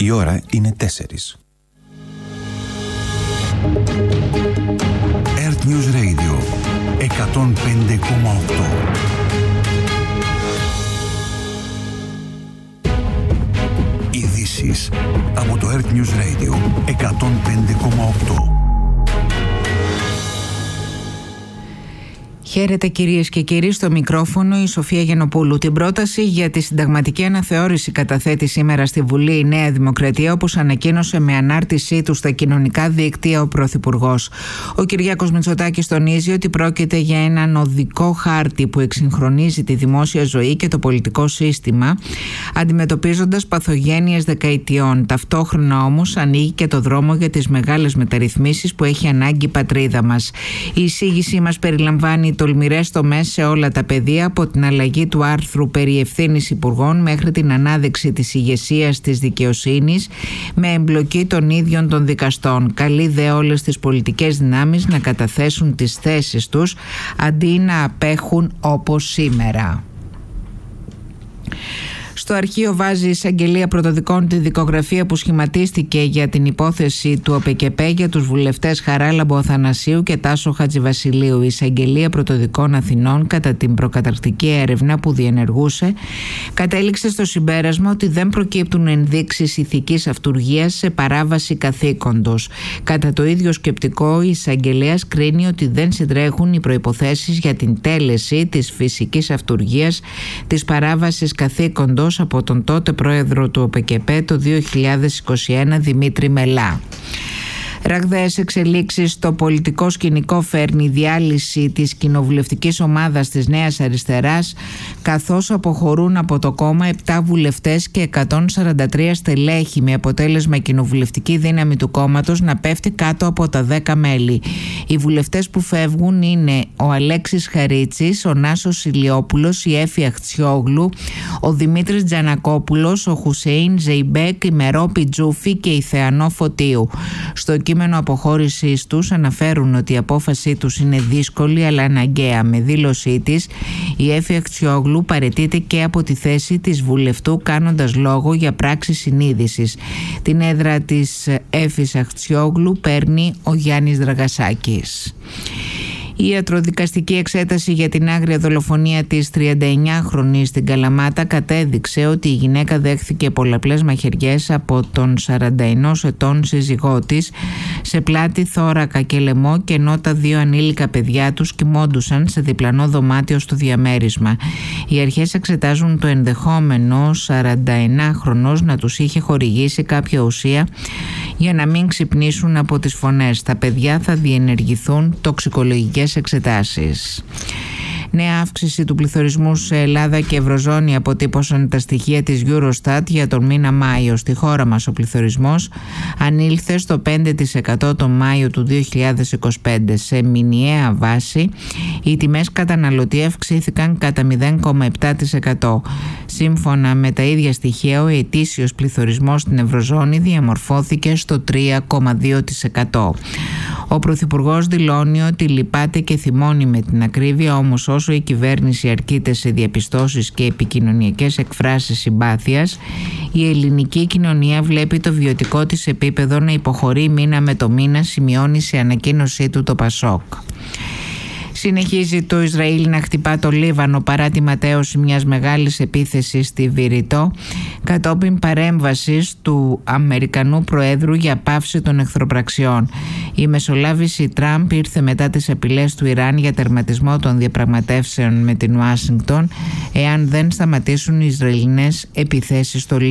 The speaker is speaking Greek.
Η ώρα είναι 4. Earth News Radio 105,8. Ειδήσεις από το Earth News Radio 105,8. Χαίρετε κυρίες και κύριοι, στο μικρόφωνο η Σοφία Γενοπούλου. Την πρόταση για τη συνταγματική αναθεώρηση καταθέτει σήμερα στη Βουλή η Νέα Δημοκρατία, όπως ανακοίνωσε με ανάρτησή του στα κοινωνικά δίκτυα ο Πρωθυπουργός. Ο Κυριάκος Μητσοτάκης τονίζει ότι πρόκειται για έναν οδικό χάρτη που εξυγχρονίζει τη δημόσια ζωή και το πολιτικό σύστημα, αντιμετωπίζοντας παθογένειες δεκαετιών. Ταυτόχρονα όμως ανοίγει και το δρόμο για τις μεγάλες μεταρρυθμίσεις που έχει ανάγκη η πατρίδα μας. Η εισήγησή μας περιλαμβάνει τολμηρές τομές σε όλα τα πεδία, από την αλλαγή του άρθρου περί ευθύνης υπουργών μέχρι την ανάδειξη της ηγεσίας της δικαιοσύνης με εμπλοκή των ίδιων των δικαστών. Καλεί δε όλες τις πολιτικές δυνάμεις να καταθέσουν τις θέσεις τους αντί να απέχουν όπως σήμερα. Στο αρχείο βάζει η εισαγγελία πρωτοδικών τη δικογραφία που σχηματίστηκε για την υπόθεση του ΟΠΕΚΕΠΕ για τους βουλευτές Χαράλαμπο Αθανασίου και Τάσο Χατζηβασιλείου. Η εισαγγελία πρωτοδικών Αθηνών, κατά την προκαταρκτική έρευνα που διενεργούσε, κατέληξε στο συμπέρασμα ότι δεν προκύπτουν ενδείξεις ηθικής αυτουργίας σε παράβαση καθήκοντος. Κατά το ίδιο σκεπτικό, η εισαγγελέας κρίνει ότι δεν συντρέχουν οι προϋποθέσεις για την τέλεση της φυσικής αυτουργίας της παράβασης καθήκοντος από τον τότε πρόεδρο του ΟΠΕΚΕΠΕ το 2021 Δημήτρη Μελά. Ραγδαίες εξελίξεις στο πολιτικό σκηνικό φέρνει η διάλυση της κοινοβουλευτικής ομάδας της Νέας Αριστεράς, καθώς αποχωρούν από το κόμμα 7 βουλευτές και 143 στελέχη, με αποτέλεσμα η κοινοβουλευτική δύναμη του κόμματος να πέφτει κάτω από τα 10 μέλη. Οι βουλευτές που φεύγουν είναι ο Αλέξης Χαρίτσης, ο Νάσος Ηλιόπουλος, η Έφη Αχτσιόγλου, ο Δημήτρης Τζανακόπουλος, ο Χουσέιν Ζεϊμπέκ, η Μερόπη Τζούφη και η Θεανό Φωτίου. Στο κείμενο αποχώρησής τους αναφέρουν ότι η απόφασή τους είναι δύσκολη αλλά αναγκαία. Με δήλωσή της, η Έφη Αχτσιόγλου παραιτείται και από τη θέση της βουλευτού, κάνοντας λόγο για πράξη συνείδησης. Την έδρα της Έφης Αχτσιόγλου παίρνει ο Γιάννης Δραγασάκης. Η ιατροδικαστική εξέταση για την άγρια δολοφονία της 39χρονης στην Καλαμάτα κατέδειξε ότι η γυναίκα δέχθηκε πολλαπλές μαχαιριές από τον 41 ετών σύζυγό της σε πλάτη, θώρακα και λαιμό, και ενώ τα 2 ανήλικα παιδιά τους κοιμόντουσαν σε διπλανό δωμάτιο στο διαμέρισμα. Οι αρχές εξετάζουν το ενδεχόμενο 41χρονος να τους είχε χορηγήσει κάποια ουσία για να μην ξυπνήσουν από τις φωνές. Τα παιδιά θα διενεργηθούν τοξικολογικές εξετάσεις. Νέα αύξηση του πληθωρισμού σε Ελλάδα και Ευρωζώνη αποτύπωσαν τα στοιχεία της Eurostat για τον μήνα Μάιο. Στη χώρα μας ο πληθωρισμός ανήλθε στο 5% τον Μάιο του 2025. Σε μηνιαία βάση οι τιμές καταναλωτή αυξήθηκαν κατά 0,7%. Σύμφωνα με τα ίδια στοιχεία, ο ετήσιος πληθωρισμός στην Ευρωζώνη διαμορφώθηκε στο 3,2%. Ο Πρωθυπουργός δηλώνει ότι λυπάται και θυμώνει με την ακρίβεια, όμως όσο η κυβέρνηση αρκείται σε διαπιστώσεις και επικοινωνιακές εκφράσεις συμπάθειας, η ελληνική κοινωνία βλέπει το βιωτικό της επίπεδο να υποχωρεί μήνα με το μήνα, σημειώνει σε ανακοίνωσή του το Πασόκ. Συνεχίζει το Ισραήλ να χτυπά το Λίβανο παρά τη ματαίωση μιας μεγάλης επίθεσης στη Βηρητό, κατόπιν παρέμβασης του Αμερικανού Προέδρου για πάυση των εχθροπραξιών. Η μεσολάβηση Τραμπ ήρθε μετά τις απειλές του Ιράν για τερματισμό των διαπραγματεύσεων με την Ουάσιγκτον εάν δεν σταματήσουν οι Ισραηλινές επιθέσεις στο Λίβανο.